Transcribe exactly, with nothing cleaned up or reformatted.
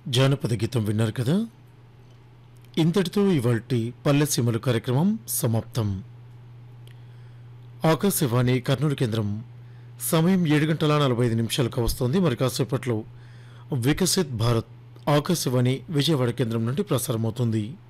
జానపద గీతం విన్నారు కదా. ఇంతటితో ఇవాల్టి పల్లెసీమలు కార్యక్రమం సమాప్తం. ఆకాశవాణి కర్నూలు కేంద్రం సమయం ఏడు గంటల నలభై ఐదు నిమిషాలకు వస్తోంది. మరి కాసేపట్లో వికసిత్ భారత్ ఆకాశవాణి విజయవాడ కేంద్రం నుండి ప్రసారమవుతుంది.